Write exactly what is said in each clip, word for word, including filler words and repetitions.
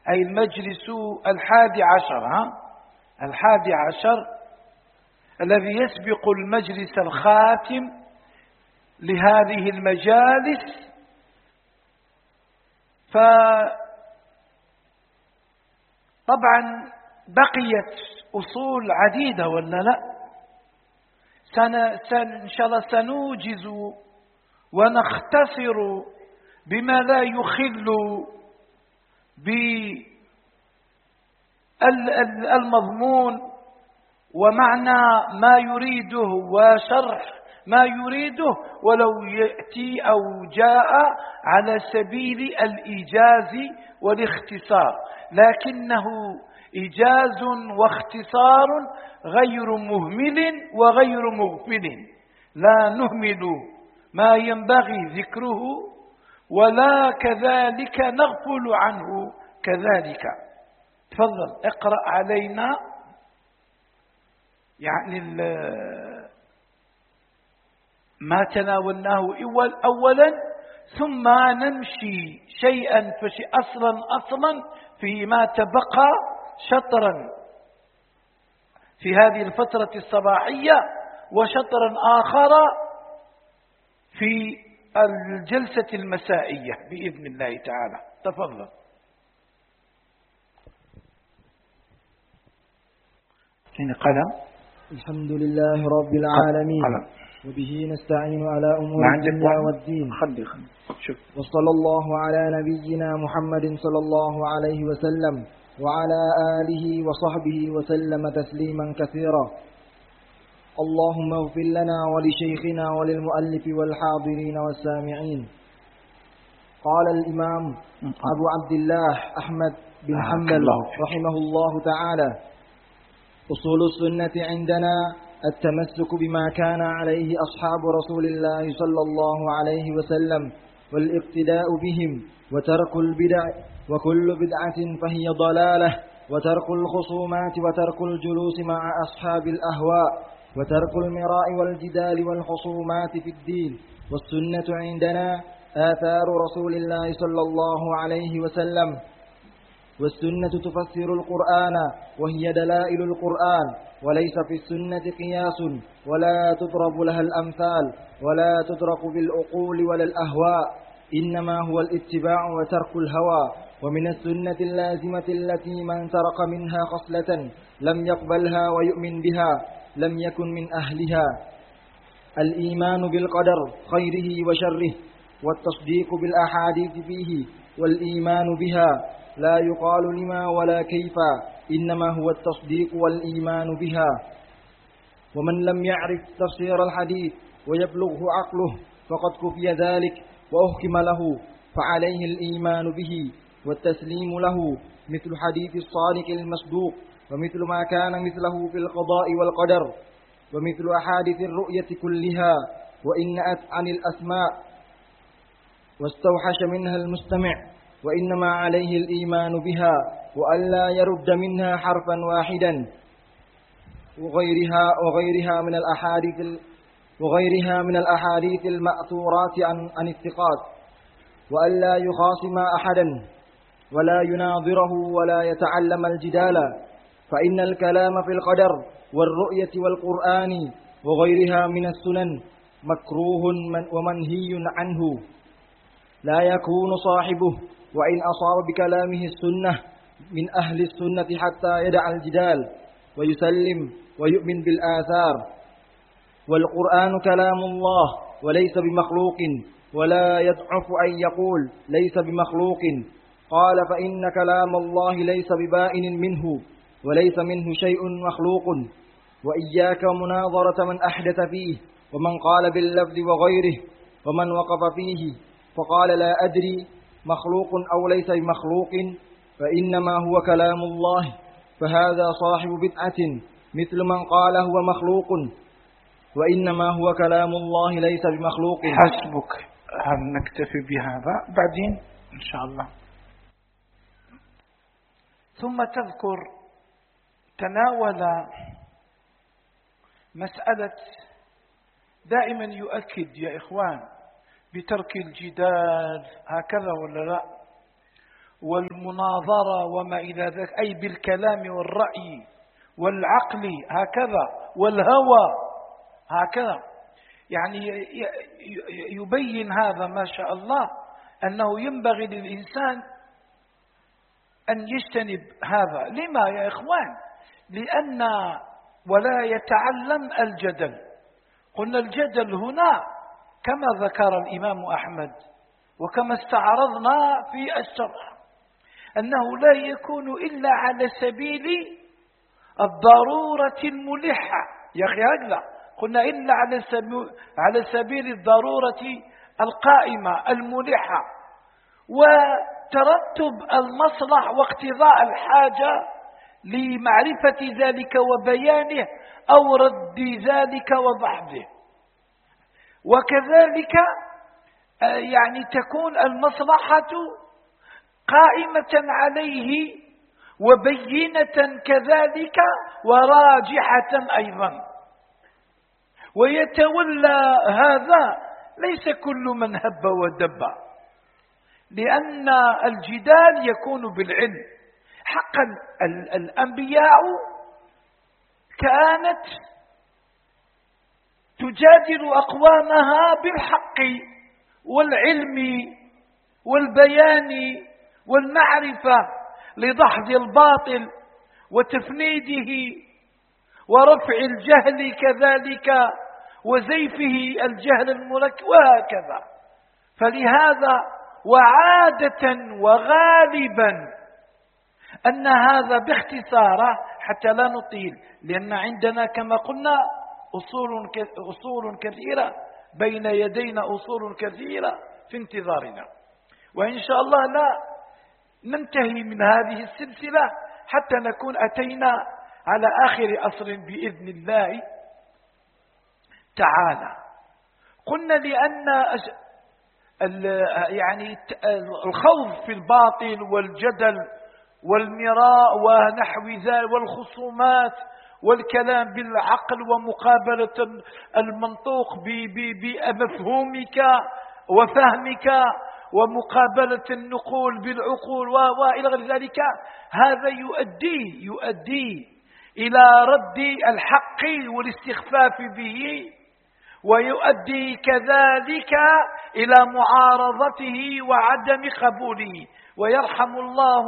أي المجلس الحادي عشر، ها؟ الحادي عشر الذي يسبق المجلس الخاتم لهذه المجالس. فطبعا بقيت أصول عديدة ولا لا؟ سن سن إن شاء الله سنوجز ونختصر بما لا يخل بالمضمون ومعنى ما يريده وشرح ما يريده، ولو يأتي أو جاء على سبيل الإيجاز والاختصار، لكنه إيجاز واختصار غير مهمل وغير مغفل، لا نهمل ما ينبغي ذكره ولا كذلك نغفل عنه كذلك. تفضل اقرأ علينا يعني ما تناولناه أولا، ثم نمشي شيئا فشيئا أصلا أصلا فيما تبقى شطرا في هذه الفترة الصباحية، وشطرا آخر في الجلسة المسائية بإذن الله تعالى. تفضل. هنا قلم. الحمد لله رب العالمين، قلم. وبه نستعين على أمور الدنيا والدين. خلي خلي شوف. وصلى الله على نبينا محمد صلى الله عليه وسلم وعلى آله وصحبه وسلم تسليما كثيرا. اللهم اغفر لنا ولشيخنا وللمؤلف والحاضرين والسامعين. قال الإمام أبو عبد الله أحمد بن حنبل رحمه الله تعالى: أصول السنة عندنا التمسك بما كان عليه أصحاب رسول الله صلى الله عليه وسلم والاقتداء بهم، وترك البدع، وكل بدعة فهي ضلالة، وترك الخصومات، وترك الجلوس مع أصحاب الأهواء، وترك المراء والجدال والخصومات في الدين. والسنة عندنا آثار رسول الله صلى الله عليه وسلم. والسنة تفسر القرآن وهي دلائل القرآن، وليس في السنة قياس ولا تضرب لها الأمثال ولا تدرك بالعقول ولا الأهواء، إنما هو الاتباع وترك الهوى. ومن السنة اللازمة التي من ترك منها خصلة لم يقبلها ويؤمن بها لم يكن من أهلها: الإيمان بالقدر خيره وشره، والتصديق بالأحاديث فيه، والإيمان بها لا يقال لما ولا كيف، إنما هو التصديق والإيمان بها. ومن لم يعرف تفسير الحديث ويبلغه عقله فقد كفي ذلك وأحكم له، فعليه الإيمان به والتسليم له، مثل حديث الصادق المصدوق، ومثل ما كان مثله في القضاء والقدر، ومثل أحاديث الرؤية كلها، وإن أت عن الأسماء واستوحش منها المستمع، وإنما عليه الإيمان بها وألا يرد منها حرفا واحدا، وغيرها وغيرها من الأحاديث وغيرها من الأحاديث المأثورات عن عن الثقات، وألا يخاصم أحدا ولا يناظره ولا يتعلم الجدال، فإن الكلام في القدر والرؤية والقرآن وغيرها من السنن مكروه ومنهي عنه، لا يكون صاحبه وإن أصاب بكلامه السنة من أهل السنة حتى يدع الجدال ويسلم ويؤمن بالآثار. والقرآن كلام الله وليس بمخلوق، ولا يضعف أن يقول ليس بمخلوق. قال: فإن كلام الله ليس ببائن منه، وليس منه شيء مخلوق. وإياك مناظرة من أحدث فيه، ومن قال باللفظ وغيره، ومن وقف فيه فقال لا أدري مخلوق أو ليس بمخلوق، فإنما هو كلام الله، فهذا صاحب بدعة، مثل من قال هو مخلوق، وإنما هو كلام الله ليس بمخلوق. حسبك، هل نكتفي بهذا؟ بعدين إن شاء الله. ثم تذكر تناول مسألة دائما يؤكد يا إخوان بترك الجدال، هكذا ولا لا؟ والمناظرة وما إلى ذلك، أي بالكلام والرأي والعقل هكذا والهوى هكذا. يعني يبين هذا ما شاء الله أنه ينبغي للإنسان أن يجتنب هذا. لما يا إخوان؟ لأن ولا يتعلم الجدل. قلنا الجدل هنا كما ذكر الإمام أحمد وكما استعرضنا في الشرح أنه لا يكون إلا على سبيل الضرورة الملحة. يا أخي هكذا قلنا إلا على سبيل, على سبيل الضرورة القائمة الملحة، وترتب المصلح واقتضاء الحاجة لمعرفة ذلك وبيانه أو رد ذلك وضحضه. وكذلك يعني تكون المصلحة قائمة عليه وبينة كذلك وراجحة أيضا. ويتولى هذا ليس كل من هب ودب، لأن الجدال يكون بالعلم. حقا الأنبياء كانت تجادل أقوامها بالحق والعلم والبيان والمعرفة لدحض الباطل وتفنيده ورفع الجهل كذلك وزيفه الجهل المركب وهكذا. فلهذا وعادة وغالبا أن هذا باختصاره حتى لا نطيل، لأن عندنا كما قلنا أصول أصول كثيرة بين يدينا، أصول كثيرة في انتظارنا، وإن شاء الله لا ننتهي من هذه السلسلة حتى نكون أتينا على آخر أصل بإذن الله تعالى. قلنا لأن يعني الخوض في الباطل والجدل والمراء ونحو ذلك والخصومات والكلام بالعقل ومقابلة المنطوق بمفهومك وفهمك ومقابلة النقول بالعقول وإلى غير ذلك، هذا يؤدي يؤدي إلى رد الحق والاستخفاف به، ويؤدي كذلك إلى معارضته وعدم قبوله. ويرحم الله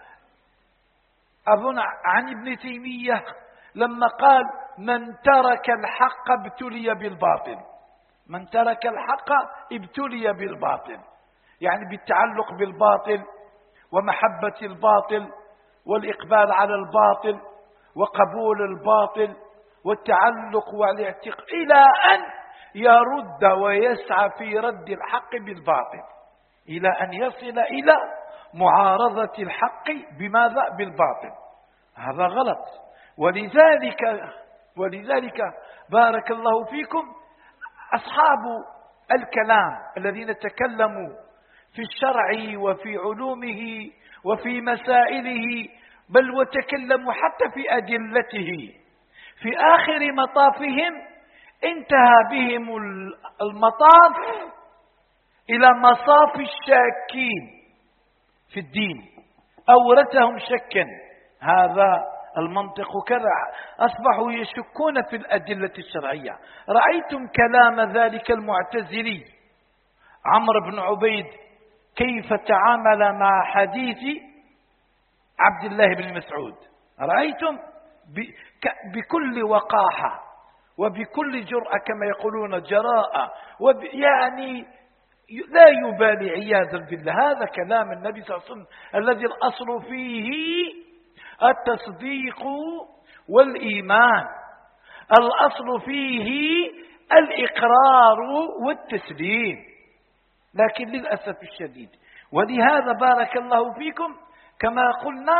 أظن عن ابن تيمية لما قال: من ترك الحق ابتلي بالباطل. من ترك الحق ابتلي بالباطل، يعني بالتعلق بالباطل ومحبة الباطل والإقبال على الباطل وقبول الباطل والتعلق والاعتقاد، إلى أن يرد ويسعى في رد الحق بالباطل، إلى أن يصل إلى معارضة الحق بماذا؟ بالباطل. هذا غلط. ولذلك ولذلك بارك الله فيكم أصحاب الكلام الذين تكلموا في الشرع وفي علومه وفي مسائله، بل وتكلموا حتى في أدلته، في آخر مطافهم انتهى بهم المطاف إلى مصاف الشاكين في الدين، أورثهم شكا. هذا المنطق كذا، أصبحوا يشكون في الأدلة الشرعية. رأيتم كلام ذلك المعتزلي عمرو بن عبيد كيف تعامل مع حديث عبد الله بن مسعود؟ رأيتم بكل وقاحة وبكل جرأة كما يقولون جراءة، يعني لا يبالي عياذا بالله. هذا كلام النبي صلى الله عليه وسلم الذي الأصل فيه التصديق والإيمان، الأصل فيه الإقرار والتسليم. لكن للأسف الشديد، ولهذا بارك الله فيكم كما قلنا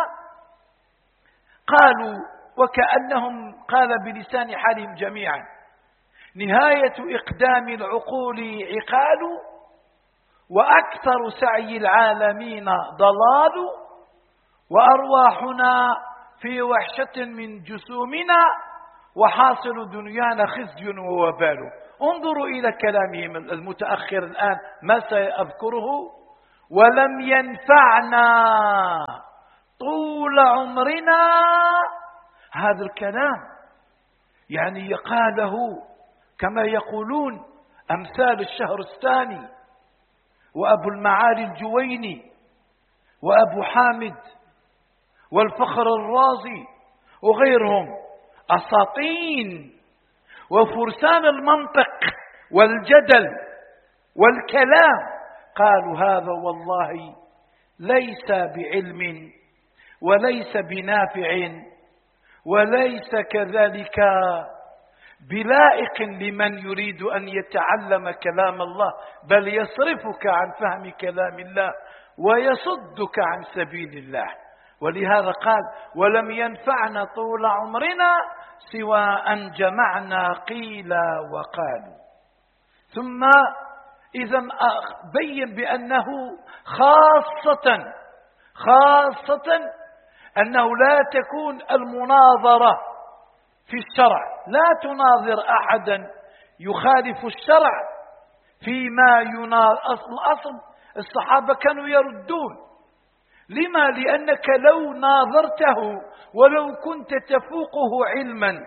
قالوا وكأنهم قال بلسان حالهم جميعا: نهاية إقدام العقول عقال، وأكثر سعي العالمين ضلال، وأرواحنا في وحشة من جسومنا، وحاصل دنيانا خزي ووبال. انظروا إلى كلامهم المتأخر الآن ما سيذكره، ولم ينفعنا طول عمرنا. هذا الكلام يعني يقاله كما يقولون أمثال الشهرستاني وأبو المعالي الجويني وأبو حامد والفخر الرازي وغيرهم، أساطين وفرسان المنطق والجدل والكلام، قالوا هذا والله ليس بعلم وليس بنافع وليس كذلك بلائق لمن يريد أن يتعلم كلام الله، بل يصرفك عن فهم كلام الله ويصدك عن سبيل الله. ولهذا قال ولم ينفعنا طول عمرنا سوى أن جمعنا قيل وقالوا. ثم إذا بين بأنه خاصة خاصة أنه لا تكون المناظرة في الشرع، لا تناظر أحدا يخالف الشرع فيما يناظر. أصل أصل الصحابة كانوا يردون. لما؟ لأنك لو ناظرته ولو كنت تفوقه علما،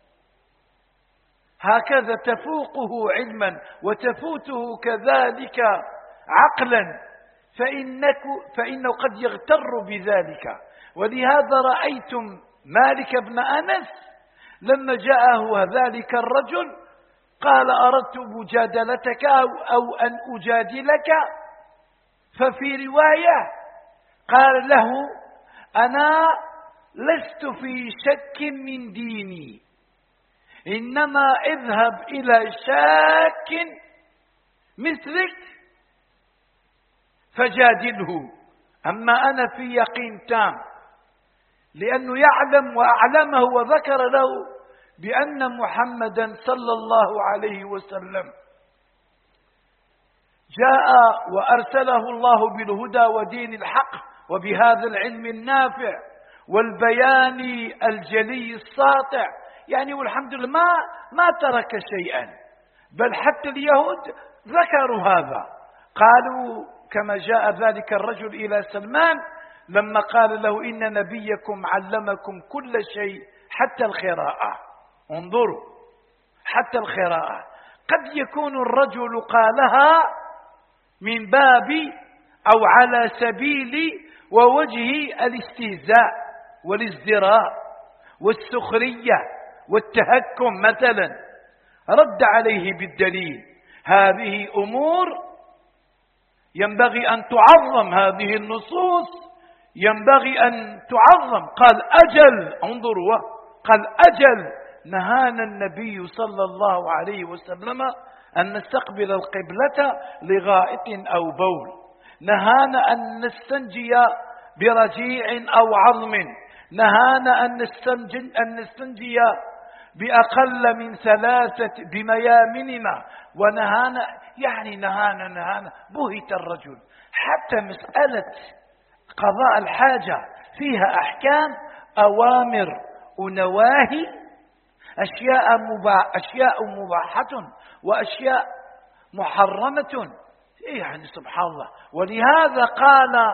هكذا تفوقه علما وتفوته كذلك عقلا، فإنك فإنه قد يغتر بذلك. ولهذا رأيتم مالك بن أنس لما جاءه ذلك الرجل قال أردت مجادلتك أو, أو أن أجادلك، ففي رواية قال له أنا لست في شك من ديني، إنما اذهب إلى شاك مثلك فجادله، أما أنا في يقين تام، لأنه يعلم وأعلمه وذكر له بأن محمدا صلى الله عليه وسلم جاء وأرسله الله بالهدى ودين الحق وبهذا العلم النافع والبيان الجلي الساطع، يعني والحمد لله ما ما ترك شيئا، بل حتى اليهود ذكروا هذا. قالوا كما جاء ذلك الرجل إلى سلمان لما قال له إن نبيكم علمكم كل شيء حتى القراءة. انظروا، حتى القراءة. قد يكون الرجل قالها من باب أو على سبيل ووجه الاستهزاء والازدراء والسخرية والتهكم مثلا، رد عليه بالدليل. هذه أمور ينبغي أن تعظم، هذه النصوص ينبغي أن تعظم. قال أجل، انظروا، قال أجل نهانا النبي صلى الله عليه وسلم أن نستقبل القبلة لغائط أو بول، نهانا أن نستنجي برجيع أو عظم، نهانا أن نستنجي, أن نستنجي بأقل من ثلاثة بميامننا، ونهانا يعني نهانا نهانا بهت الرجل. حتى مسألة قضاء الحاجة فيها أحكام، أوامر ونواهي، أشياء مباح أشياء مباحة وأشياء محرمة، يعني سبحان الله. ولهذا قال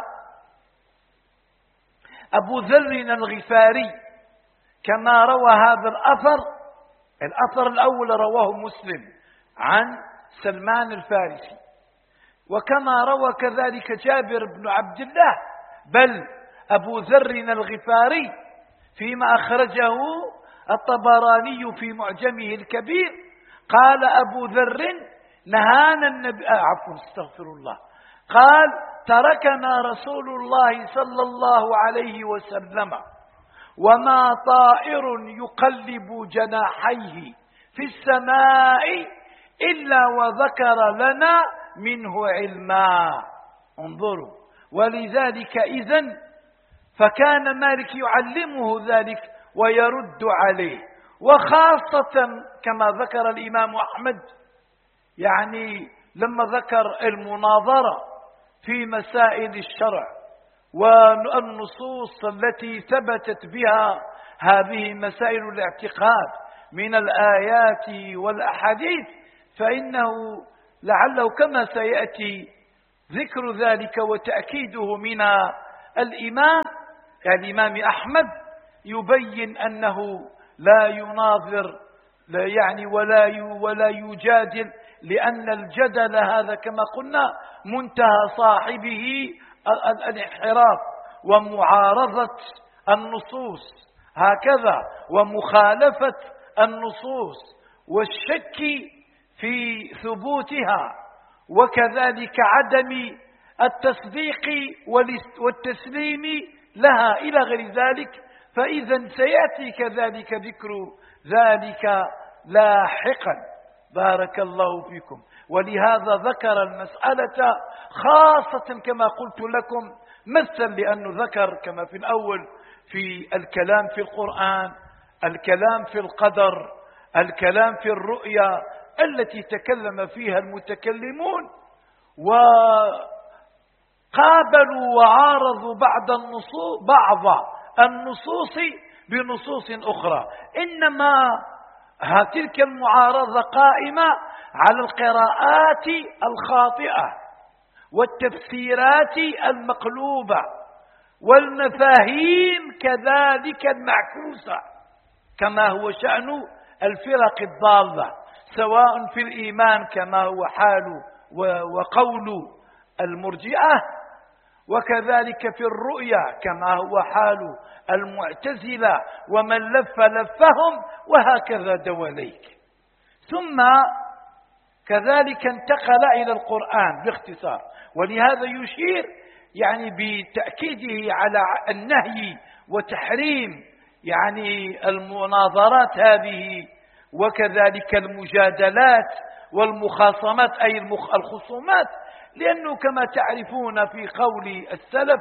أبو ذر الغفاري كما روى هذا الأثر، الأثر الأول رواه مسلم عن سلمان الفارسي، وكما روى كذلك جابر بن عبد الله، بل أبو ذر الغفاري فيما أخرجه الطبراني في معجمه الكبير قال أبو ذر نهانا النبي آه عفوا استغفر الله قال تركنا رسول الله صلى الله عليه وسلم وما طائر يقلب جناحيه في السماء إلا وذكر لنا منه علما. انظروا، ولذلك إذن فكان مالك يعلمه ذلك ويرد عليه، وخاصة كما ذكر الإمام أحمد يعني لما ذكر المناظرة في مسائل الشرع والنصوص التي ثبتت بها هذه مسائل الاعتقاد من الآيات والأحاديث، فإنه لعله كما سيأتي ذكر ذلك وتأكيده من الإمام الإمام أحمد يبين أنه لا يناظر لا يعني ولا ولا يجادل، لأن الجدل هذا كما قلنا منتهى صاحبه الانحراف ومعارضة النصوص هكذا، ومخالفة النصوص والشك في ثبوتها، وكذلك عدم التصديق والتسليم لها إلى غير ذلك. فإذا سيأتي كذلك ذكر ذلك لاحقا. بارك الله فيكم. ولهذا ذكر المسألة خاصة كما قلت لكم مثل، لأنه ذكر كما في الأول في الكلام في القرآن، الكلام في القدر، الكلام في الرؤيا التي تكلم فيها المتكلمون، وقابلوا وعارضوا بعض النصوص بعض النصوص بنصوص أخرى، إنما تلك المعارضة قائمة على القراءات الخاطئة والتفسيرات المقلوبة والمفاهيم كذلك المعكوسة، كما هو شأن الفرق الضالة، سواء في الإيمان كما هو حال وقول المرجئة، وكذلك في الرؤيا كما هو حال المعتزلة ومن لف لفهم، وهكذا دواليك. ثم كذلك انتقل إلى القرآن باختصار، ولهذا يشير يعني بتأكيده على النهي وتحريم يعني المناظرات هذه، وكذلك المجادلات والمخاصمات أي الخصومات، لأنه كما تعرفون في قول السلف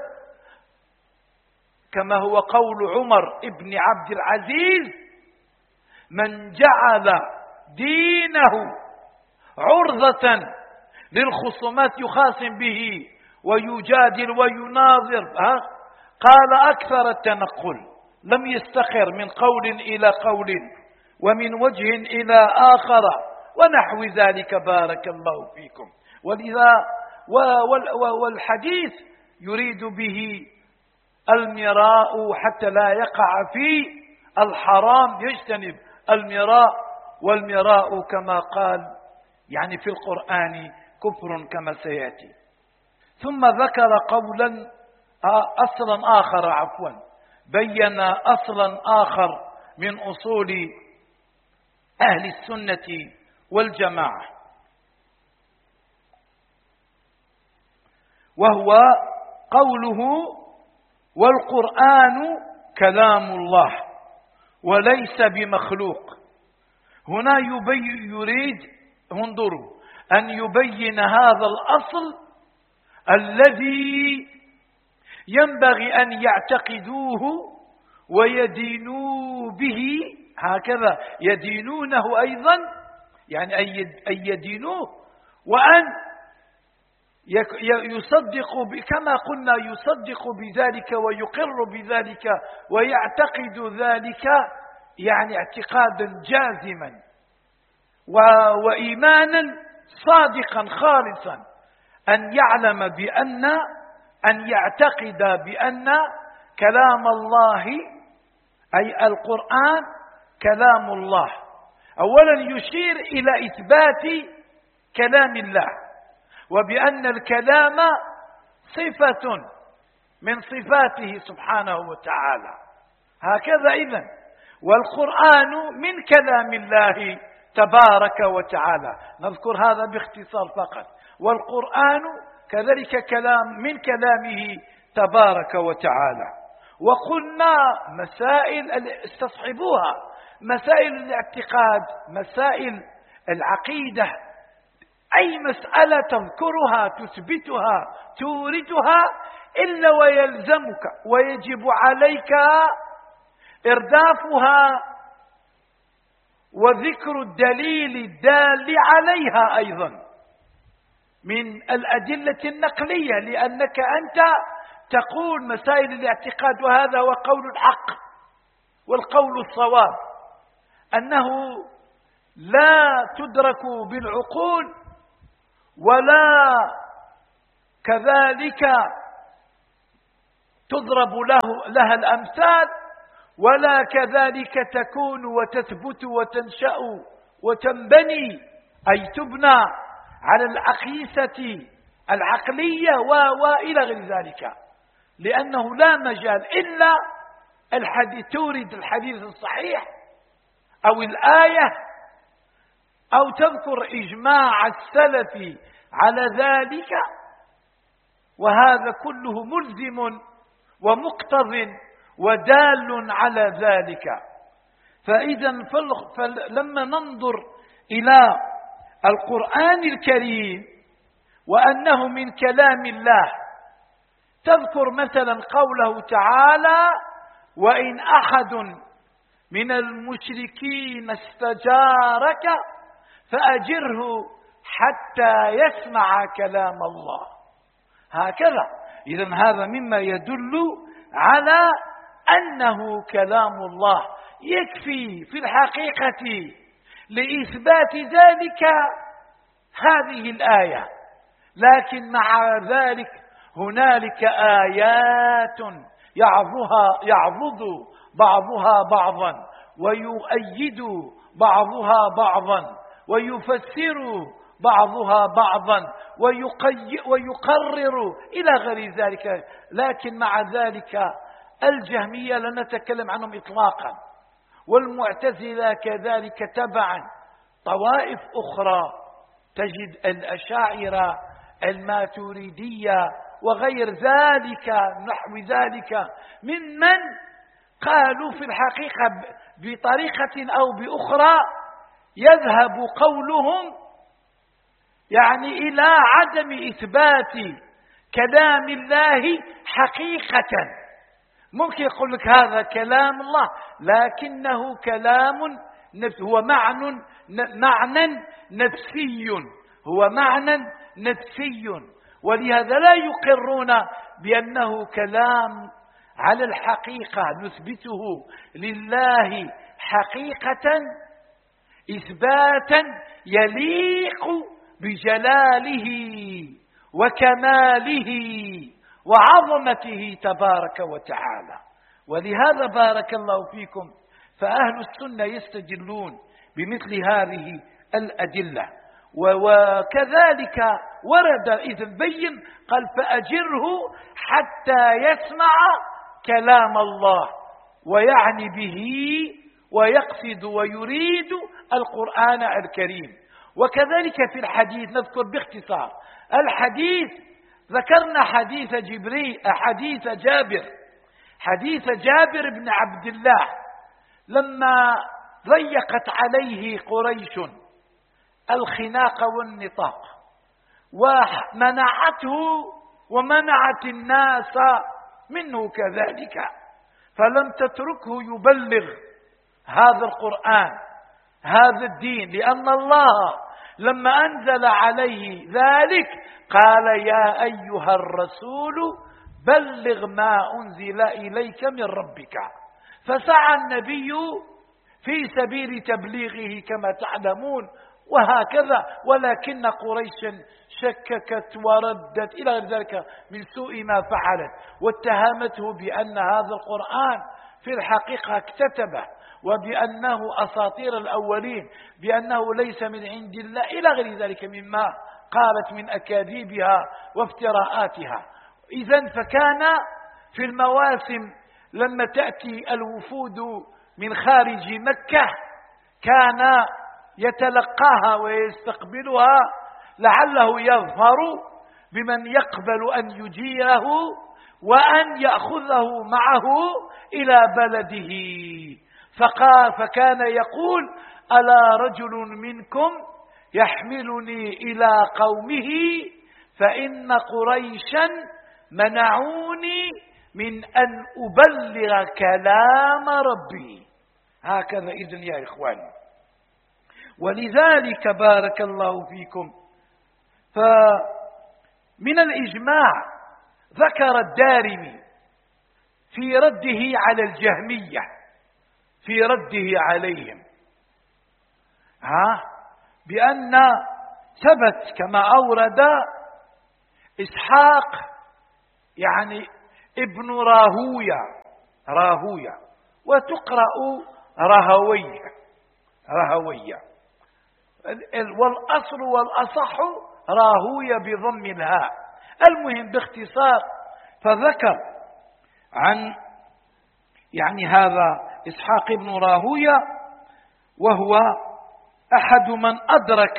كما هو قول عمر ابن عبد العزيز: من جعل دينه عرضة للخصومات يخاصم به ويجادل ويناظر، قال أكثر التنقل، لم يستقر من قول إلى قول ومن وجه إلى آخر ونحو ذلك. بارك الله فيكم. ولذا والحديث يريد به المراء حتى لا يقع في الحرام، يجتنب المراء، والمراء كما قال يعني في القرآن كفر كما سيأتي. ثم ذكر قولا أصلا آخر عفوا بين أصلا آخر من أصول أهل السنة والجماعة، وهو قوله: والقرآن كلام الله وليس بمخلوق. هنا يبي يريد انظروا أن يبين هذا الأصل الذي ينبغي أن يعتقدوه ويدينوا به، هكذا يدينونه أيضا، يعني أن يدينوه وأن يصدق كما قلنا يصدق بذلك ويقر بذلك ويعتقد ذلك، يعني اعتقادا جازما وإيمانا صادقا خالصا، أن يعلم بأن أن يعتقد بأن كلام الله أي القرآن كلام الله. أولا يشير إلى إثبات كلام الله، وبأن الكلام صفة من صفاته سبحانه وتعالى، هكذا إذن والقرآن من كلام الله تبارك وتعالى. نذكر هذا باختصار فقط. والقرآن كذلك كلام من كلامه تبارك وتعالى. وقلنا مسائل استصحبوها، مسائل الاعتقاد، مسائل العقيدة، أي مسألة تذكرها تثبتها توردها إلا ويلزمك ويجب عليك إردافها وذكر الدليل الدال عليها أيضا من الأدلة النقلية، لأنك أنت تقول مسائل الاعتقاد، وهذا هو قول الحق والقول الصواب، أنه لا تدرك بالعقول ولا كذلك تضرب له لها الأمثال، ولا كذلك تكون وتثبت وتنشأ وتنبني، أي تبنى على العقيسة العقلية وإلى غير ذلك، لأنه لا مجال إلا الحديث تورد الحديث الصحيح أو الآية أو تذكر إجماع السلف على ذلك، وهذا كله ملزم ومقتض ودال على ذلك. فإذا فلما ننظر إلى القرآن الكريم وأنه من كلام الله، تذكر مثلا قوله تعالى: وإن أحد من المشركين استجارك فأجره حتى يسمع كلام الله. هكذا. إذن هذا مما يدل على أنه كلام الله. يكفي في الحقيقة لإثبات ذلك هذه الآية، لكن مع ذلك هنالك آيات يعظها يعضد بعضها بعضا ويؤيد بعضها بعضا ويفسر بعضها بعضا ويقرر إلى غير ذلك. لكن مع ذلك الجهمية لا نتكلم عنهم إطلاقا، والمعتزلة كذلك تبعا، طوائف أخرى تجد الأشاعرة الماتريدية وغير ذلك نحو ذلك ممن قالوا في الحقيقة بطريقة أو بأخرى يذهب قولهم يعني إلى عدم إثبات كلام الله حقيقة. ممكن يقول لك هذا كلام الله لكنه كلام نفس، هو معنى معنى نفسي، هو معنى نفسي، ولهذا لا يقرون بأنه كلام على الحقيقة، نثبته لله حقيقة إثباتا يليق بجلاله وكماله وعظمته تبارك وتعالى. ولهذا بارك الله فيكم فأهل السنة يستدلون بمثل هذه الأدلة. وكذلك ورد إذن بين قال: فأجره حتى يسمع كلام الله، ويعني به ويقصد ويريد القرآن الكريم. وكذلك في الحديث نذكر باختصار الحديث، ذكرنا حديث جبريل حديث جابر حديث جابر بن عبد الله لما ضيقت عليه قريش الخناق والنطاق ومنعته ومنعت الناس منه كذلك، فلم تتركه يبلغ هذا القرآن هذا الدين، لأن الله لما أنزل عليه ذلك قال: يا أيها الرسول بلغ ما أنزل إليك من ربك. فسعى النبي في سبيل تبليغه كما تعلمون، وهكذا. ولكن قريشا شككت وردت إلى غير ذلك من سوء ما فعلت، واتهمته بأن هذا القرآن في الحقيقة اكتتبه، وبأنه أساطير الأولين، بأنه ليس من عند الله إلى غير ذلك مما قالت من أكاذيبها وافتراءاتها. إذن فكان في المواسم لما تأتي الوفود من خارج مكة كان يتلقاها ويستقبلها لعله يظفر بمن يقبل أن يجيره وأن يأخذه معه إلى بلده. فقال فكان يقول: ألا رجل منكم يحملني إلى قومه فإن قريشا منعوني من أن أبلغ كلام ربي. هكذا إذن يا إخواني. ولذلك بارك الله فيكم فمن الإجماع ذكر الدارمي في رده على الجهمية في رده عليهم ها بأن ثبت كما أورد إسحاق يعني ابن راهوية، راهوية، وتقرأ رهوية، رهوية، والأصل والأصح راهوية بضم الهاء. المهم باختصار، فذكر عن يعني هذا إسحاق ابن راهوية، وهو أحد من أدرك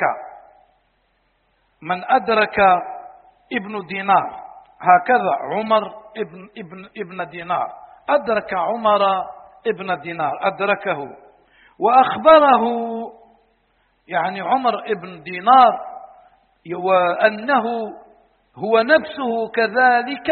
من أدرك ابن دينار، هكذا عمر ابن ابن ابن دينار أدرك عمر ابن دينار، أدركه وأخبره يعني عمر ابن دينار وأنه هو نفسه كذلك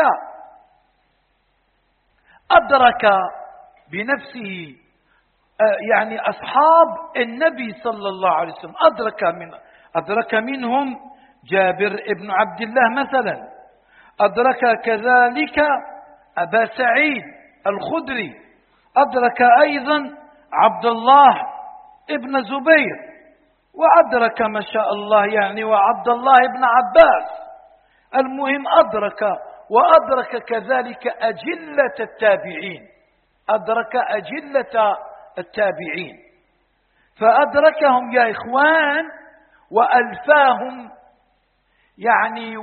أدرك بنفسه يعني أصحاب النبي صلى الله عليه وسلم، أدرك من أدرك منهم جابر ابن عبد الله مثلا، أدرك كذلك أبا سعيد الخدري، أدرك أيضا عبد الله ابن زبير، وأدرك ما شاء الله يعني وعبد الله ابن عباس. المهم أدرك، وأدرك كذلك أجلة التابعين، أدرك أجلة التابعين، فأدركهم يا إخوان وألفاهم يعني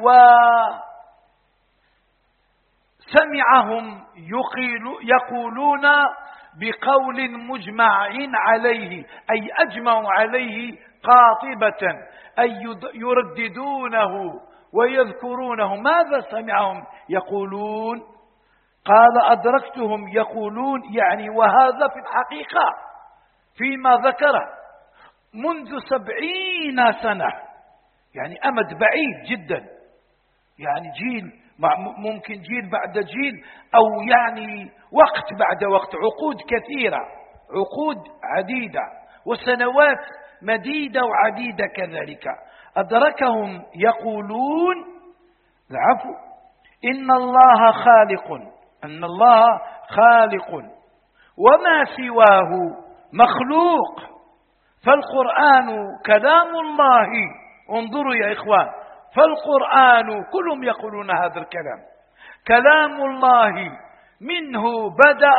وسمعهم يقولون بقول مجمع عليه، أي أجمعوا عليه قاطبة، أي يرددونه ويذكرونه. ماذا سمعهم يقولون؟ قال أدركتهم يقولون يعني، وهذا في الحقيقة فيما ذكره منذ سبعين سنة، يعني أمد بعيد جدا، يعني جيل ممكن جيل بعد جيل، أو يعني وقت بعد وقت، عقود كثيرة، عقود عديدة وسنوات مديدة وعديدة كذلك. أدركهم يقولون العفو إن الله خالق، أن الله خالق وما سواه مخلوق، فالقرآن كلام الله. انظروا يا إخوان، فالقرآن كلهم يقولون هذا الكلام، كلام الله منه بدأ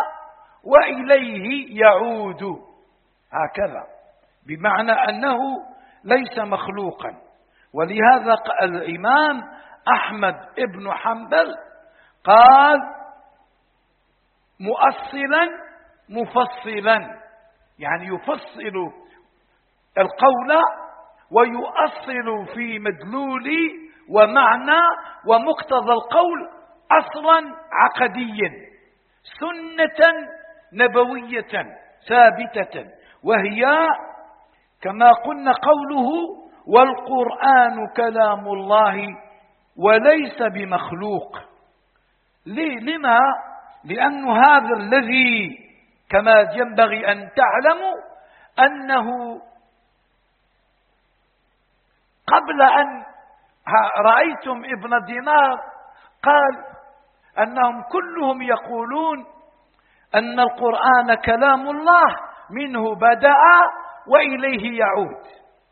وإليه يعود، هكذا، بمعنى أنه ليس مخلوقا. ولهذا قال الإمام أحمد ابن حنبل قال مؤصلا مفصلا، يعني يفصل القول ويؤصل في مدلول ومعنى ومقتضى القول أصلا عقديا، سنة نبوية ثابتة، وهي كما قلنا قوله والقرآن كلام الله وليس بمخلوق. ليه؟ لما؟ لأن هذا الذي كما ينبغي أن تعلموا أنه قبل أن رأيتم ابن دينار قال أنهم كلهم يقولون أن القرآن كلام الله منه بدأ وإليه يعود.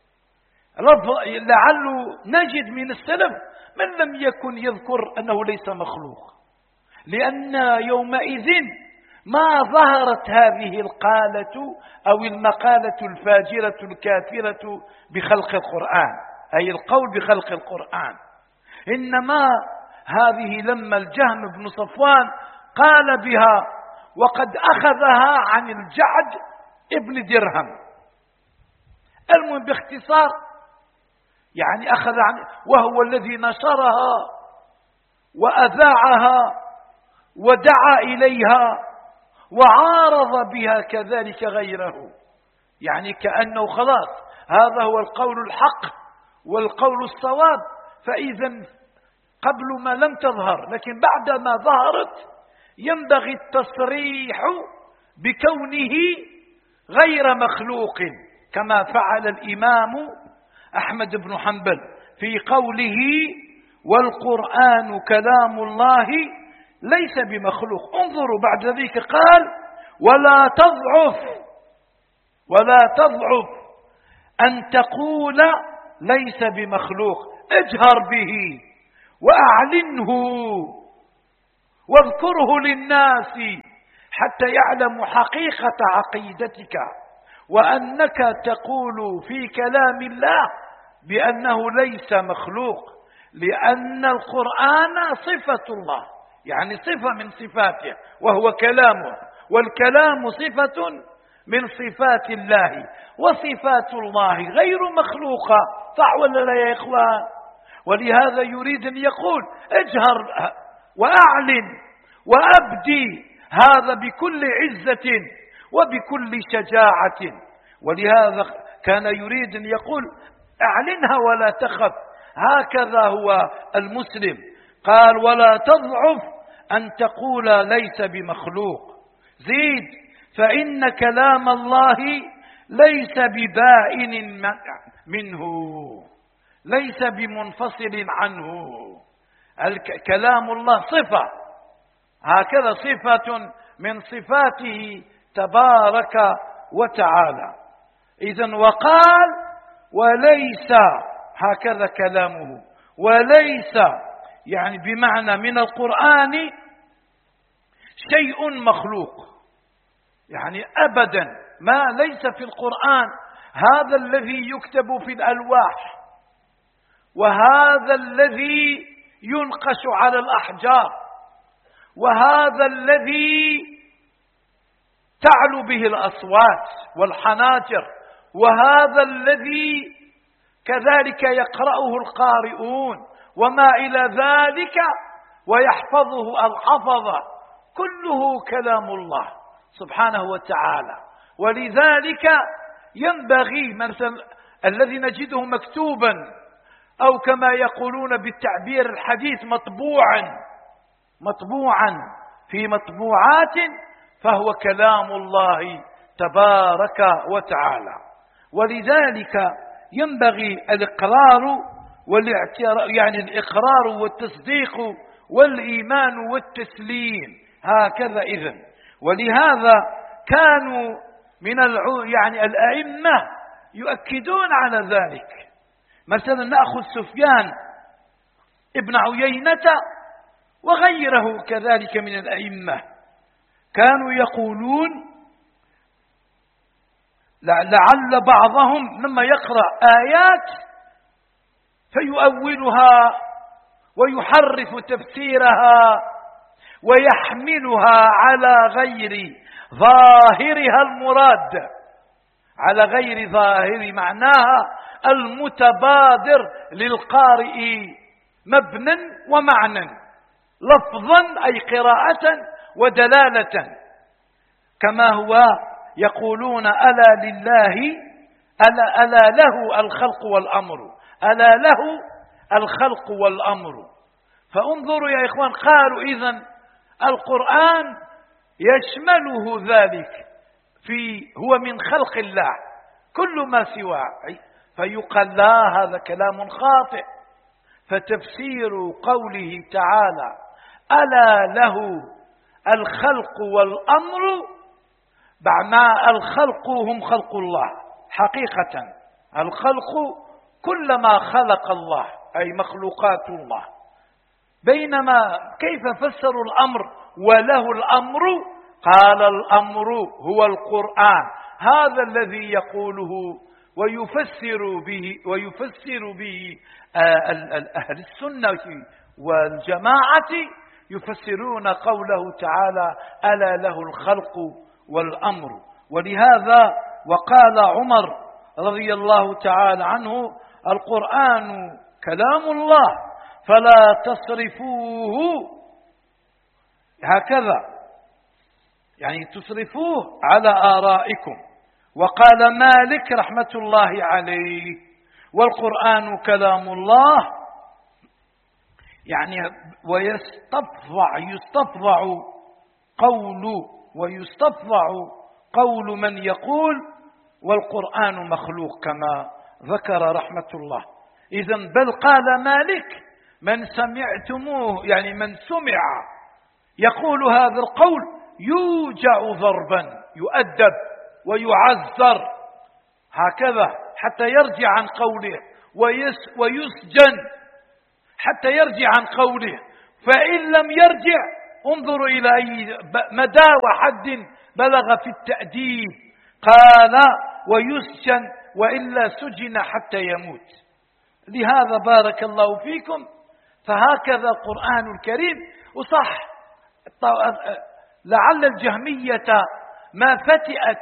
لعله نجد من السلف من لم يكن يذكر أنه ليس مخلوق، لأن يومئذ ما ظهرت هذه القالة أو المقالة الفاجرة الكافرة بخلق القرآن، أي القول بخلق القرآن، إنما هذه لما الجهم بن صفوان قال بها وقد أخذها عن الجعد ابن درهم. المهم باختصار يعني أخذ عن، وهو الذي نشرها وأذاعها ودعا إليها وعارض بها كذلك غيره، يعني كأنه خلاص هذا هو القول الحق والقول الصواب. فإذا قبل ما لم تظهر، لكن بعد ما ظهرت ينبغي التصريح بكونه غير مخلوق، كما فعل الإمام أحمد بن حنبل في قوله والقرآن كلام الله ليس بمخلوق. انظروا بعد ذلك قال ولا تضعف ولا تضعف أن تقول ليس بمخلوق، اجهر به وأعلنه واذكره للناس حتى يعلموا حقيقة عقيدتك، وأنك تقول في كلام الله بأنه ليس مخلوق، لأن القرآن صفة الله، يعني صفة من صفاته وهو كلامه، والكلام صفة من صفات الله، وصفات الله غير مخلوقة، صح ولا لا يا إخوان؟ ولهذا يريد أن يقول اجهر وأعلن وأبدي هذا بكل عزة وبكل شجاعة. ولهذا كان يريد أن يقول أعلنها ولا تخف، هكذا هو المسلم. قال ولا تضعف أن تقول ليس بمخلوق. زيد فإن كلام الله ليس ببائن منه، ليس بمنفصل عنه. كلام الله صفة، هكذا صفة من صفاته تبارك وتعالى. إذن وقال وليس، هكذا كلامه، وليس يعني بمعنى من القرآن شيء مخلوق، يعني أبدا ما ليس في القرآن هذا الذي يكتب في الألواح، وهذا الذي ينقش على الأحجار، وهذا الذي تعلو به الأصوات والحناجر، وهذا الذي كذلك يقرأه القارئون وما إلى ذلك ويحفظه الحفظة، كله كلام الله سبحانه وتعالى. ولذلك ينبغي مثلا الذي نجده مكتوبا أو كما يقولون بالتعبير الحديث مطبوعا مطبوعا في مطبوعات، فهو كلام الله تبارك وتعالى. ولذلك ينبغي الإقرار والاعتراف، يعني الإقرار والتصديق والإيمان والتسليم، هكذا إذن. ولهذا كانوا من العو يعني الأئمة يؤكدون على ذلك. مثلا نأخذ سفيان ابن عيينة وغيره كذلك من الأئمة، كانوا يقولون لعل بعضهم لما يقرأ آيات فيؤولها ويحرف تفسيرها ويحملها على غير ظاهرها المراد، على غير ظاهر معناها المتبادر للقارئ مبنى ومعنى، لفظا أي قراءة ودلالة، كما هو يقولون ألا لله ألا, ألا له الخلق والأمر، ألا له الخلق والأمر. فانظروا يا إخوان، قالوا إذن القرآن يشمله ذلك، في هو من خلق الله كل ما سواه، فيقال لا هذا كلام خاطئ. فتفسير قوله تعالى ألا له الخلق والأمر، معنى الخلق هم خلق الله حقيقة، الخلق كل ما خلق الله أي مخلوقات الله. بينما كيف فسروا الأمر وله الأمر؟ قال الأمر هو القرآن، هذا الذي يقوله ويفسر به ويفسر به أهل السنة والجماعة، يفسرون قوله تعالى ألا له الخلق والأمر. ولهذا وقال عمر رضي الله تعالى عنه القرآن كلام الله فلا تصرفوه، هكذا يعني تصرفوه على آرائكم. وقال مالك رحمة الله عليه والقرآن كلام الله، يعني ويستفضع يستفضع قول ويستفضع قول من يقول والقرآن مخلوق كما ذكر رحمة الله. إذن بل قال مالك من سمعتموه، يعني من سمع يقول هذا القول يوجع ضربا، يؤدب ويعذر هكذا حتى يرجع عن قوله، ويسجن حتى يرجع عن قوله، فإن لم يرجع انظروا إلى أي مدى وحد بلغ في التأديب. قال ويسجن وإلا سجن حتى يموت. لهذا بارك الله فيكم فهكذا القرآن الكريم. وصح لعل الجهمية ما فتئت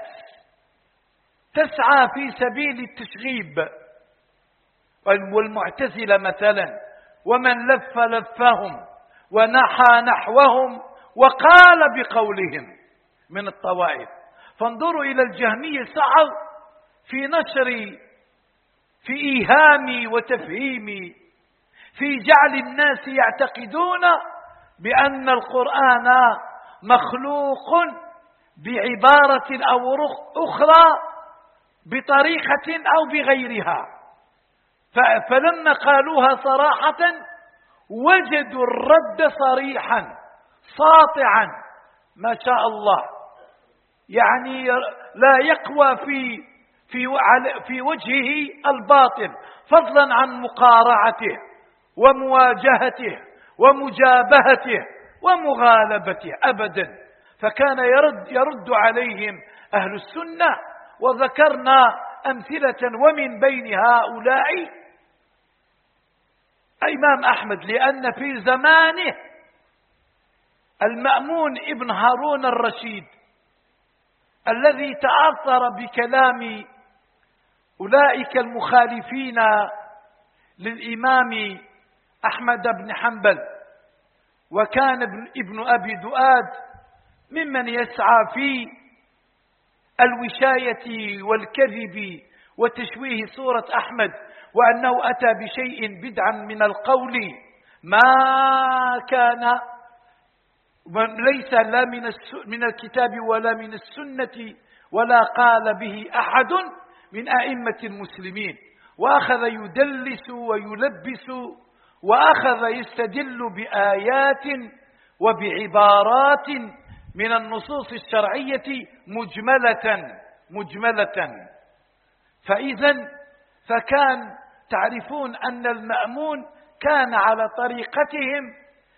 تسعى في سبيل التشغيب، والمعتزلة مثلا ومن لف لفهم ونحى نحوهم وقال بقولهم من الطوائف. فانظروا إلى الجهمية سعوا في نشر في إيهام وتفهيم في جعل الناس يعتقدون بأن القرآن مخلوق بعبارة أو أخرى بطريقة أو بغيرها. فلما قالوها صراحة وجدوا الرد صريحا ساطعا ما شاء الله، يعني لا يقوى في في في وجهه الباطل، فضلا عن مقارعته ومواجهته ومجابهته ومغالبته أبدا. فكان يرد يرد عليهم أهل السنة، وذكرنا أمثلة ومن بين هؤلاء الإمام أحمد، لأن في زمانه المأمون ابن هارون الرشيد الذي تأثر بكلام أولئك المخالفين للإمام أحمد بن حنبل، وكان ابن أبي دؤاد ممن يسعى في الوشاية والكذب وتشويه صورة أحمد، وأنه أتى بشيء بدعا من القول ما كان ليس لا من من الكتاب ولا من السنة ولا قال به أحد من أئمة المسلمين، وأخذ يدلس ويلبس وأخذ يستدل بآيات وبعبارات من النصوص الشرعية مجملة مجملة. فإذا فكان تعرفون أن المأمون كان على طريقتهم،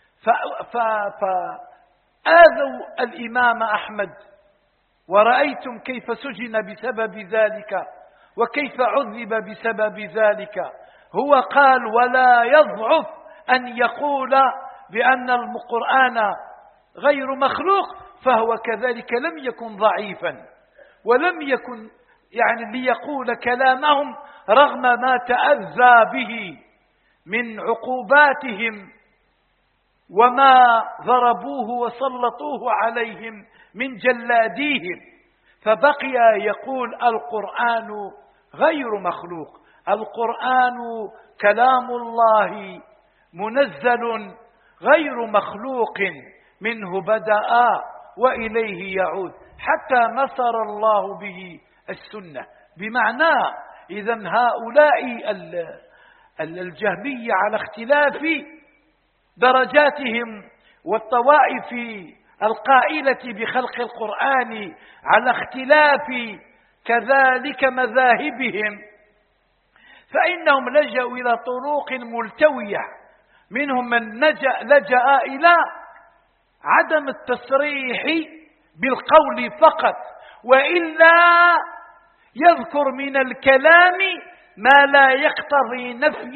فآذوا الإمام أحمد، ورأيتم كيف سجن بسبب ذلك وكيف عذب بسبب ذلك. هو قال ولا يضعف أن يقول بأن القرآن غير مخلوق، فهو كذلك لم يكن ضعيفا ولم يكن يعني ليقول كلامهم رغم ما تأذى به من عقوباتهم وما ضربوه وسلطوه عليهم من جلاديهم، فبقي يقول القرآن غير مخلوق، القرآن كلام الله منزل غير مخلوق، منه بدأ وإليه يعود، حتى نصر الله به السنة. بمعنى إذن هؤلاء الجهمية على اختلاف درجاتهم، والطوائف القائلة بخلق القرآن على اختلاف كذلك مذاهبهم، فإنهم لجأوا إلى طرق ملتوية. منهم من لجأ إلى عدم التصريح بالقول فقط، وإلا يذكر من الكلام ما لا يقتضي نفي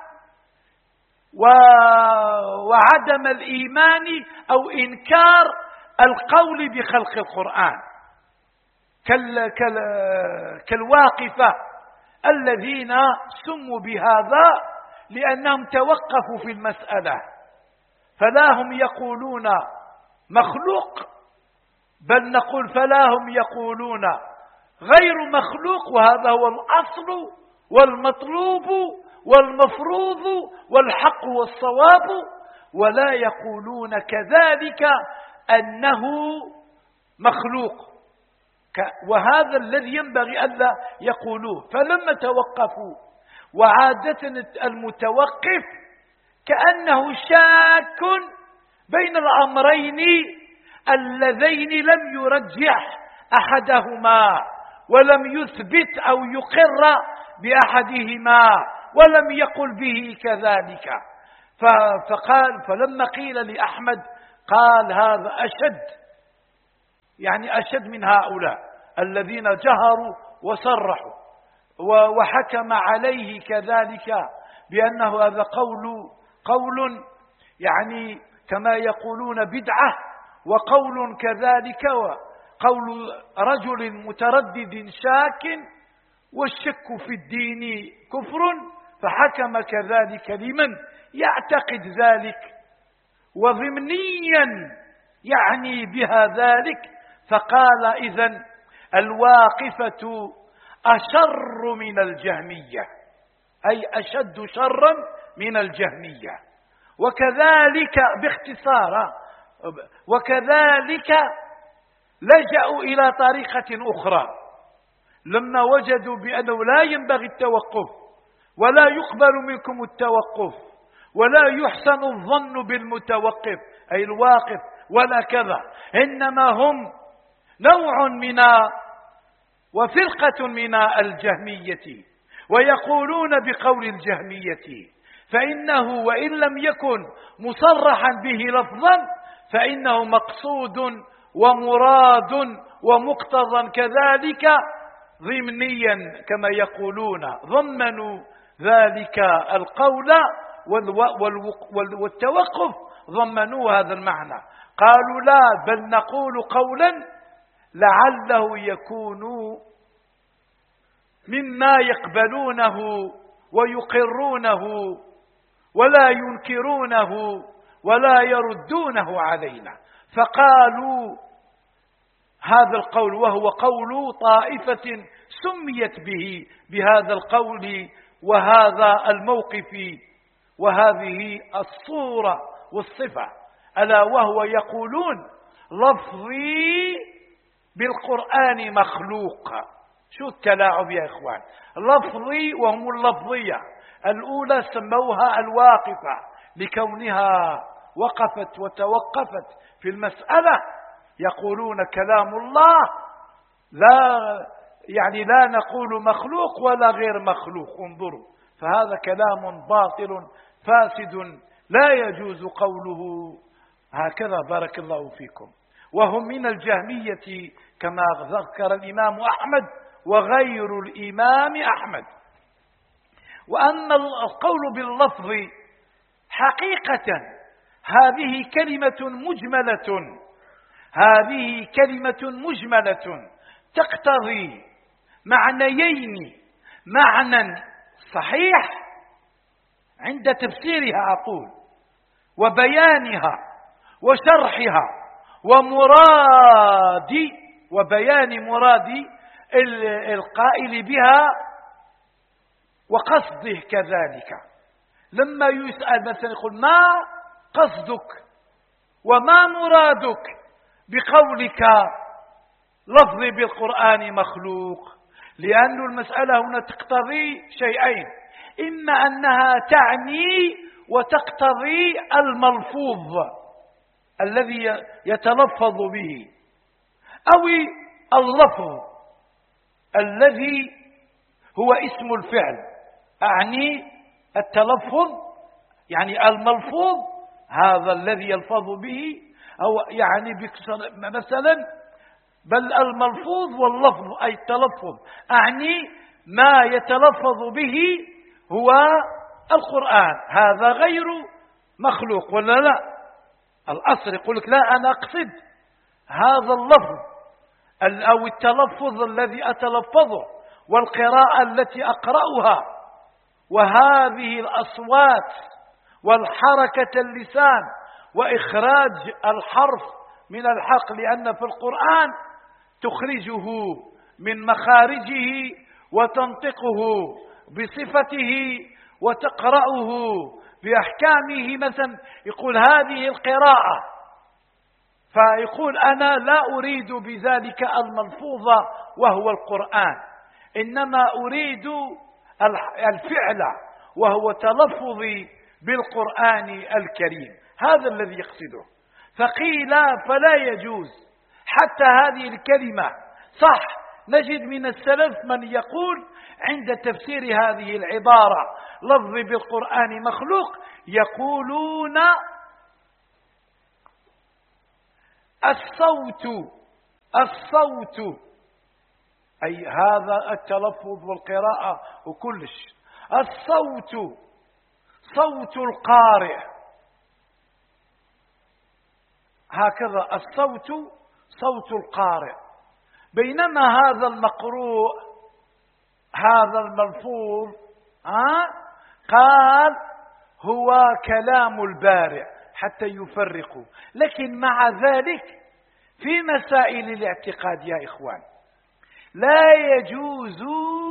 وعدم الإيمان أو إنكار القول بخلق القرآن، كالواقفة الذين سموا بهذا لأنهم توقفوا في المسألة، فلا هم يقولون مخلوق، بل نقول فلا هم يقولون غير مخلوق، وهذا هو الأصل والمطلوب والمفروض والحق والصواب، ولا يقولون كذلك أنه مخلوق، وهذا الذي ينبغي ألا يقولوه. فلما توقفوا، وعادة المتوقف كأنه شاك بين الأمرين اللذين لم يرجح أحدهما ولم يثبت أو يقر بأحدهما ولم يقل به كذلك، فقال فلما قيل لأحمد قال هذا أشد، يعني أشد من هؤلاء الذين جهروا وصرحوا، وحكم عليه كذلك بأنه هذا قول قول يعني كما يقولون بدعة، وقول كذلك قول رجل متردد شاك، والشك في الدين كفر، فحكم كذلك لمن يعتقد ذلك وضمنيا يعني بها ذلك. فقال إذن الواقفة أشر من الجهمية، أي أشد شرا من الجهمية. وكذلك باختصار، وكذلك لجأوا إلى طريقة أخرى لما وجدوا بأنه لا ينبغي التوقف، ولا يقبل منكم التوقف، ولا يحسن الظن بالمتوقف أي الواقف ولا كذا، إنما هم نوع من وفرقة من الجهمية، ويقولون بقول الجهمية، فإنه وإن لم يكن مصرحا به لفظا فإنه مقصود ومراد ومقتضى كذلك ضمنيا، كما يقولون ضمنوا ذلك القول والتوقف، ضمنوا هذا المعنى. قالوا لا، بل نقول قولا لعله يكون مما يقبلونه ويقرونه ولا ينكرونه ولا يردونه علينا. فقالوا هذا القول، وهو قول طائفة سميت به بهذا القول وهذا الموقف وهذه الصورة والصفة، ألا وهو يقولون لفظي بالقرآن مخلوق. شو التلاعب يا إخوان؟ لفظي، وهم اللفظية الأولى سموها الواقفة لكونها وقفت وتوقفت في المسألة، يقولون كلام الله لا يعني لا نقول مخلوق ولا غير مخلوق، انظروا، فهذا كلام باطل فاسد لا يجوز قوله هكذا. بارك الله فيكم. وهم من الجهمية كما ذكر الإمام أحمد وغير الإمام أحمد. وأن القول باللفظ حقيقة هذه كلمة مجملة، هذه كلمة مجملة تقتضي معنيين: معنى صحيح عند تفسيرها أقول وبيانها وشرحها ومراد وبيان مراد القائل بها وقصده كذلك. لما يسأل مثلا يقول ما قصدك وما مرادك بقولك لفظي بالقرآن مخلوق؟ لأن المسألة هنا تقتضي شيئين: إما أنها تعني وتقتضي الملفوظ الذي يتلفظ به، أو اللفظ الذي هو اسم الفعل، أعني التلفظ يعني الملفوظ هذا الذي يلفظ به، أو يعني مثلا بل الملفوظ واللفظ أي التلفظ، أعني ما يتلفظ به هو القرآن، هذا غير مخلوق ولا لا؟ الأصل يقول لك لا، أنا أقصد هذا اللفظ أو التلفظ الذي أتلفظه والقراءة التي أقرأها وهذه الأصوات والحركة اللسان وإخراج الحرف من الحق، لأن في القرآن تخرجه من مخارجه وتنطقه بصفته وتقرأه بأحكامه. مثلا يقول هذه القراءة، فيقول أنا لا أريد بذلك الملفوظ وهو القرآن، إنما أريد الفعل وهو تلفظي بالقرآن الكريم، هذا الذي يقصده. فقيل فلا يجوز حتى هذه الكلمة صح نجد من السلف من يقول عند تفسير هذه العبارة لفظ بالقرآن مخلوق يقولون الصوت الصوت أي هذا التلفظ والقراءة وكلش. الصوت صوت القارئ، هكذا الصوت صوت القارئ. بينما هذا المقروء هذا الملفوظ ها قال هو كلام البارئ حتى يفرقوا. لكن مع ذلك في مسائل الاعتقاد يا إخوان لا يجوز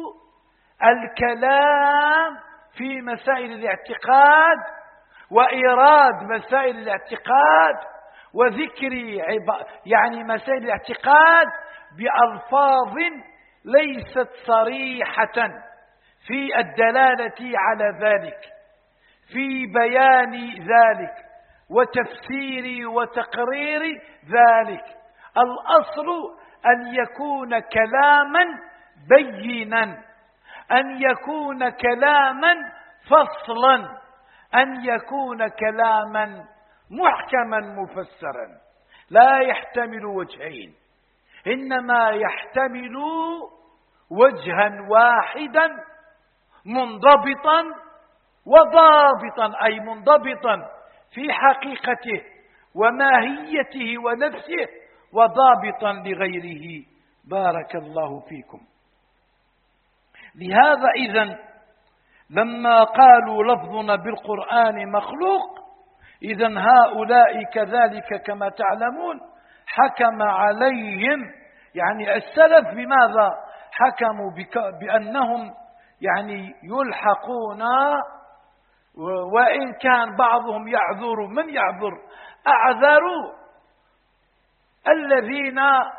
الكلام في مسائل الاعتقاد وإيراد مسائل الاعتقاد وذكر يعني مسائل الاعتقاد بألفاظ ليست صريحة في الدلالة على ذلك، في بيان ذلك وتفسير وتقرير ذلك. الأصل أن يكون كلاما بينا، أن يكون كلاما فصلا، أن يكون كلاما محكما مفسرا لا يحتمل وجهين، إنما يحتمل وجها واحدا منضبطا وضابطا، أي منضبطا في حقيقته وماهيته ونفسه وضابطا لغيره. بارك الله فيكم. لهذا إذن لما قالوا لفظنا بالقرآن مخلوق إذن هؤلاء كذلك كما تعلمون حكم عليهم يعني السلف بماذا حكموا بأنهم يعني يلحقون، وإن كان بعضهم يعذر. من يعذر؟ أعذروا الذين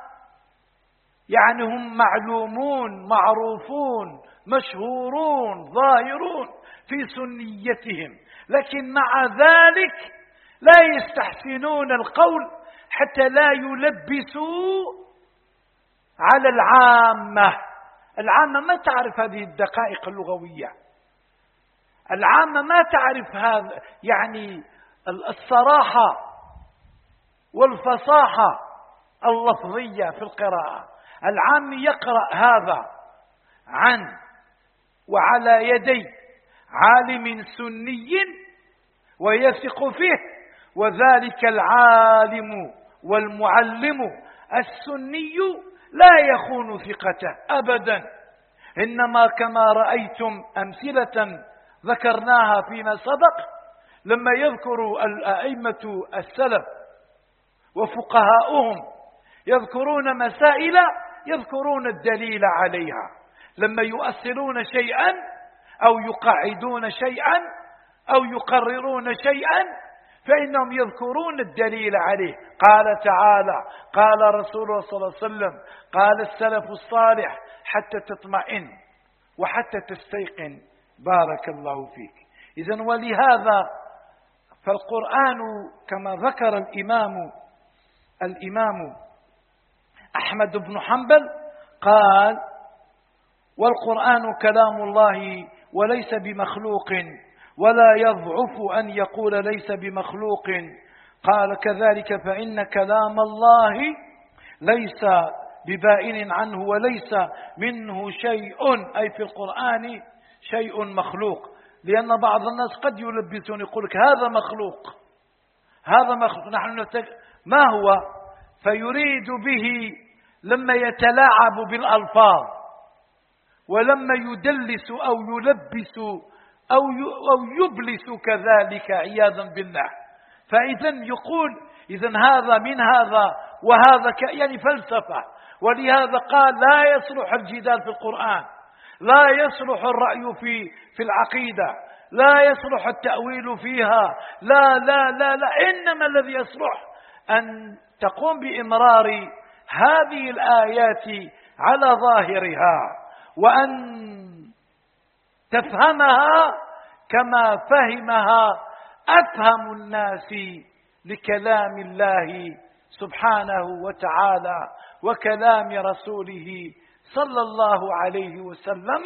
يعني هم معلومون معروفون مشهورون ظاهرون في سنيتهم، لكن مع ذلك لا يستحسنون القول حتى لا يلبسوا على العامة. العامة ما تعرف هذه الدقائق اللغوية، العامة ما تعرف هذا يعني الصراحة والفصاحة اللفظية في القراءة. العام يقرأ هذا عن وعلى يدي عالم سني ويثق فيه، وذلك العالم والمعلم السني لا يخون ثقته أبدا، إنما كما رأيتم أمثلة ذكرناها فيما سبق لما يذكر الأئمة السلف وفقهاؤهم يذكرون مسائل يذكرون الدليل عليها، لما يؤصلون شيئا أو يقعدون شيئا أو يقررون شيئا فإنهم يذكرون الدليل عليه. قال تعالى، قال رسول الله صلى الله عليه وسلم، قال السلف الصالح حتى تطمئن وحتى تستيقن. بارك الله فيك. إذن ولهذا فالقرآن كما ذكر الإمام الإمام أحمد بن حنبل قال والقرآن كلام الله وليس بمخلوق ولا يضعف أن يقول ليس بمخلوق. قال كذلك فإن كلام الله ليس ببائن عنه وليس منه شيء، أي في القرآن شيء مخلوق. لأن بعض الناس قد يلبسون يقول لك هذا مخلوق هذا مخلوق، نحن نتك... ما هو؟ فيريد به لما يتلاعب بالألفاظ ولما يدلس أو يلبس أو يبلس كذلك عياذا بالله. فإذن يقول إذن هذا من هذا وهذا ك... يعني فلسفة. ولهذا قال لا يصلح الجدال في القرآن، لا يصلح الرأي في في العقيدة، لا يصلح التأويل فيها، لا لا لا لا إنما الذي يصلح أن تقوم بإمرار هذه الآيات على ظاهرها وأن تفهمها كما فهمها أفهم الناس لكلام الله سبحانه وتعالى وكلام رسوله صلى الله عليه وسلم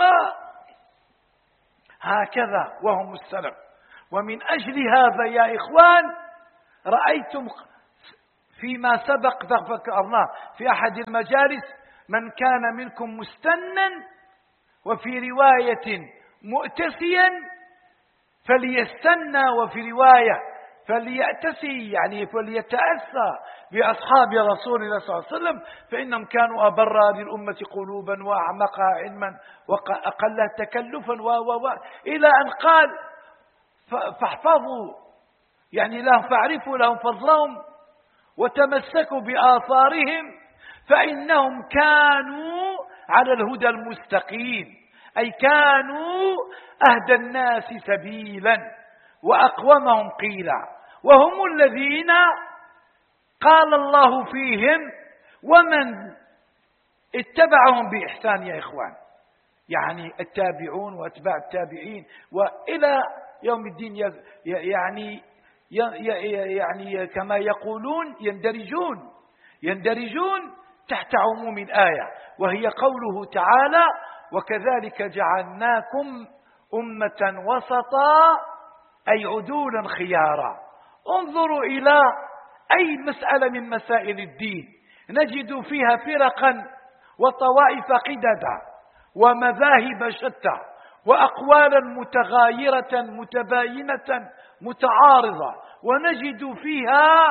هكذا وهم السلف. ومن أجل هذا يا إخوان رأيتم فيما سبق ذكرناه في أحد المجالس من كان منكم مستنا وفي رواية مؤتسيا فليستنى، وفي رواية فليأتسي يعني فليتأسى بأصحاب رسول الله صلى الله عليه وسلم، فإنهم كانوا أبر للأمة قلوبا وأعمقها علما وأقلها تكلفا و و إلى أن قال فاحفظوا يعني لهم فاعرفوا لهم فضلهم وتمسكوا بآثارهم فإنهم كانوا على الهدى المستقيم، أي كانوا أهدى الناس سبيلا وأقومهم قيلا، وهم الذين قال الله فيهم ومن اتبعهم بإحسان يا إخوان، يعني التابعون وأتباع التابعين وإلى يوم الدين يعني يعني كما يقولون يندرجون يندرجون تحت عموم الآية، وهي قوله تعالى وكذلك جعلناكم أمة وسطا أي عدولا خيارا. انظروا إلى أي مسألة من مسائل الدين نجد فيها فرقا وطوائف قددا ومذاهب شتى وأقوالا متغايرة متباينة متعارضة، ونجد فيها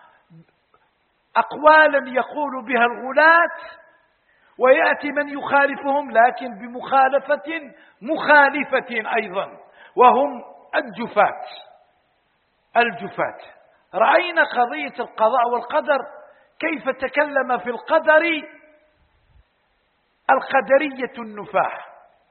أقوالا يقول بها الغلاة ويأتي من يخالفهم لكن بمخالفة مخالفة أيضا، وهم الجفاة الجفاة. رأينا قضية القضاء والقدر كيف تكلم في القدر القدرية النفاح،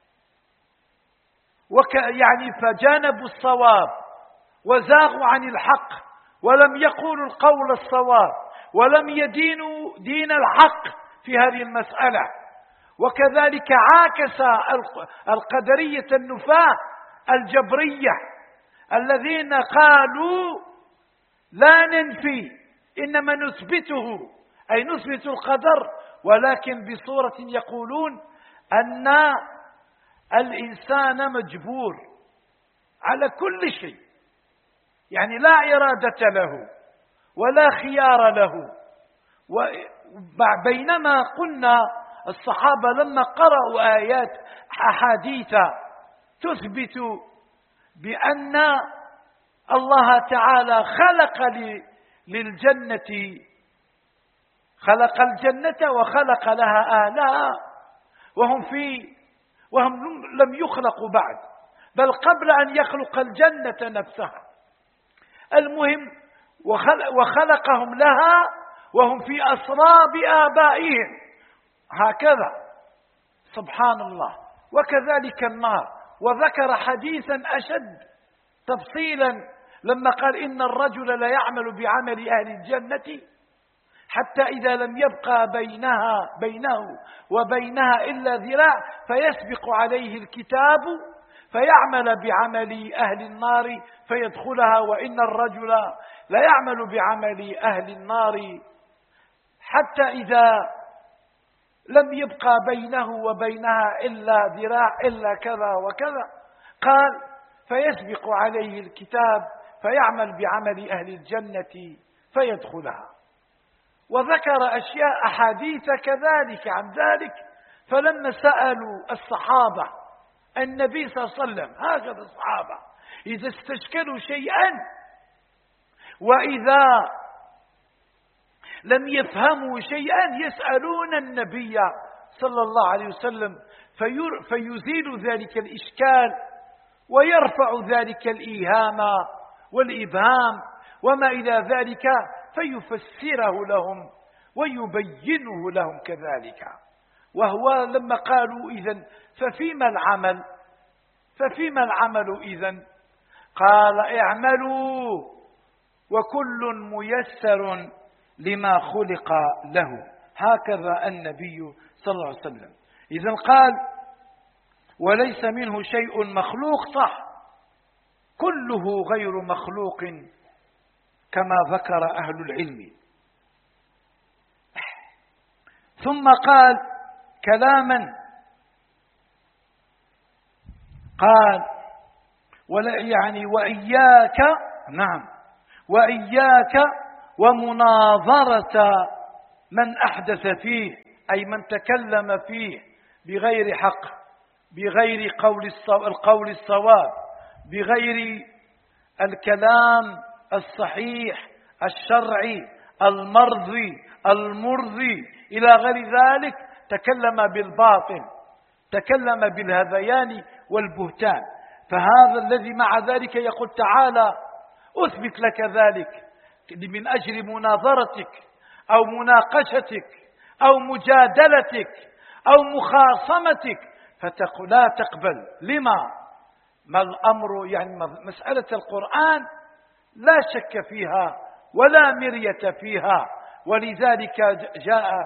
وك يعني فجانبوا الصواب وزاغوا عن الحق ولم يقولوا القول الصواب ولم يدينوا دين الحق في هذه المسألة. وكذلك عاكس القدرية النفاة الجبرية الذين قالوا لا ننفي إنما نثبته أي نثبت القدر، ولكن بصورة يقولون أن الإنسان مجبور على كل شيء، يعني لا إرادة له ولا خيار له. بينما قلنا الصحابة لما قرأوا آيات أحاديث تثبت بأن الله تعالى خلق للجنة خلق الجنة وخلق لها أهلها وهم في وهم لم يخلقوا بعد، بل قبل أن يخلق الجنة نفسها. المهم وخلقهم لها وهم في أسراب آبائهم هكذا سبحان الله. وكذلك النار، وذكر حديثا أشد تفصيلا لما قال إن الرجل لا يعمل بعمل أهل الجنة حتى إذا لم يبقى بينها بينه وبينها إلا ذراع فيسبق عليه الكتاب فيعمل بعمل أهل النار فيدخلها، وإن الرجل لا يعمل بعمل أهل النار حتى إذا لم يبقى بينه وبينها إلا ذراع إلا كذا وكذا، قال فيسبق عليه الكتاب فيعمل بعمل أهل الجنة فيدخلها. وذكر أشياء أحاديث كذلك عن ذلك. فلما سألوا الصحابة النبي صلى الله عليه وسلم، هكذا الصحابة إذا استشكلوا شيئا وإذا لم يفهموا شيئا يسألون النبي صلى الله عليه وسلم فيزيل ذلك الإشكال ويرفع ذلك الإيهام والإبهام وما إلى ذلك فيفسره لهم ويبينه لهم كذلك. وهو لما قالوا إذن ففيما العمل ففيما العمل إذن قال اعملوا وكل ميسر لما خلق له، هكذا النبي صلى الله عليه وسلم. إذن قال وليس منه شيء مخلوق، صح، كله غير مخلوق كما ذكر أهل العلم. ثم قال كلاما قال ولا يعني وإياك، نعم، وإياك ومناظرة من أحدث فيه، أي من تكلم فيه بغير حق، بغير قول القول الصواب، بغير الكلام الصحيح الشرعي المرضي المرضي إلى غير ذلك، تكلم بالباطل، تكلم بالهذيان والبهتان. فهذا الذي مع ذلك يقول تعالى أثبت لك ذلك من أجل مناظرتك أو مناقشتك أو مجادلتك أو مخاصمتك، فتقول لا تقبل. لما؟ ما الأمر؟ يعني مسألة القرآن لا شك فيها ولا مرية فيها، ولذلك جاء